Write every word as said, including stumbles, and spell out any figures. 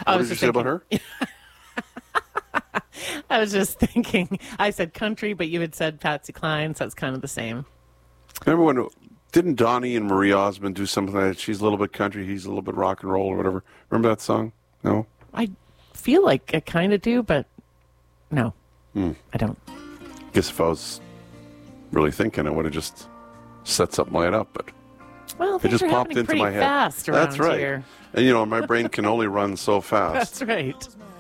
I What was did you just say thinking, about her? I was just thinking, I said country, but you had said Patsy Cline, so it's kind of the same. Remember when, didn't Donnie and Marie Osmond do something like that? She's a little bit country, he's a little bit rock and roll or whatever. Remember that song? No? I feel like I kind of do, but no, Hmm. I don't. Guess if I was really thinking, I would have just set something like that up, but Well, it things just are popped happening into pretty my head. fast around That's right. here. And, you know, my brain can only run so fast. That's right.